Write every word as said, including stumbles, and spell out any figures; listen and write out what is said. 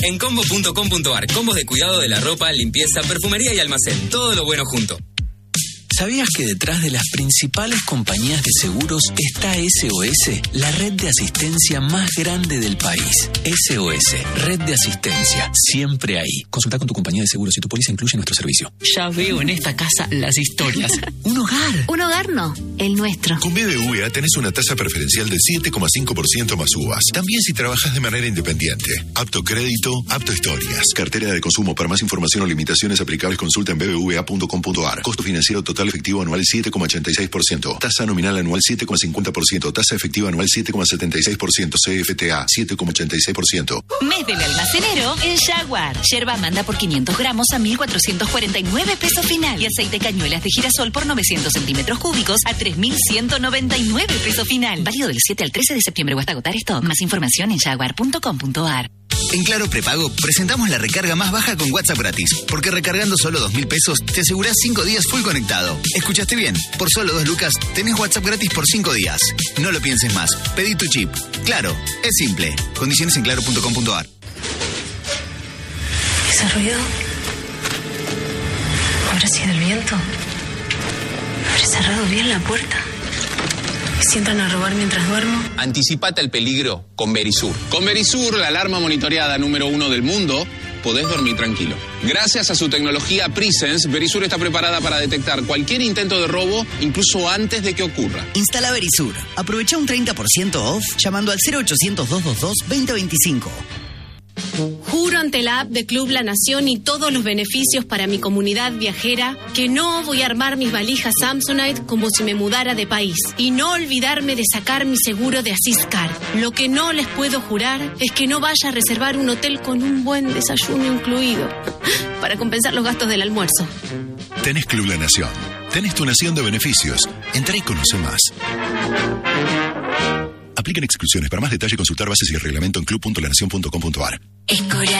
En combo punto com punto ar, combos de cuidado de la ropa, limpieza, perfumería y almacén. Todo lo bueno junto. ¿Sabías que detrás de las principales compañías de seguros está S O S, la red de asistencia más grande del país? S O S, red de asistencia, siempre ahí. Consulta con tu compañía de seguros si tu póliza incluye nuestro servicio. Ya veo en esta casa las historias. Un hogar. Un hogar no, el nuestro. Con B B V A tenés una tasa preferencial del siete coma cinco por ciento más U V A S. También si trabajas de manera independiente. Apto crédito, apto historias. Cartera de consumo. Para más información o limitaciones aplicables, consulta en b b v a punto com punto ar. Costo financiero total efectivo anual siete coma ochenta y seis por ciento. Tasa nominal anual siete coma cincuenta por ciento. Tasa efectiva anual siete coma setenta y seis por ciento. C F T A siete coma ochenta y seis por ciento. Mes del almacenero en Jaguar. Yerba manda por quinientos gramos a mil cuatrocientos cuarenta y nueve pesos final. Y aceite cañuelas de girasol por novecientos centímetros cúbicos a tres mil ciento noventa y nueve pesos final. Válido del siete al trece de septiembre o hasta agotar stock. Más información en jaguar punto com punto ar. En Claro Prepago presentamos la recarga más baja con WhatsApp gratis, porque recargando solo dos mil pesos te asegurás cinco días full conectado. ¿Escuchaste bien? Por solo dos lucas tenés WhatsApp gratis por cinco días. No lo pienses más. Pedí tu chip. Claro, es simple. Condiciones en claro punto com punto ar. ¿Ese ruido? ¿Habrá sido el viento? ¿Habré cerrado bien la puerta? ¿Si entran a robar mientras duermo? Anticipate al peligro con Verisur. Con Verisur, la alarma monitoreada número uno del mundo, podés dormir tranquilo. Gracias a su tecnología Presence, Verisur está preparada para detectar cualquier intento de robo, incluso antes de que ocurra. Instala Verisur. Aprovecha un treinta por ciento off llamando al cero ochocientos, doscientos veintidós, veinte veinticinco. Juro ante la app de Club La Nación y todos los beneficios para mi comunidad viajera que no voy a armar mis valijas Samsonite como si me mudara de país y no olvidarme de sacar mi seguro de Asiscar. Lo que no les puedo jurar es que no vaya a reservar un hotel con un buen desayuno incluido para compensar los gastos del almuerzo. Tenés Club La Nación. Tenés tu nación de beneficios. Entrá y conoce más. Aplican exclusiones. Para más detalle, consultar bases y el reglamento en club punto la nación punto com punto ar. Escorial.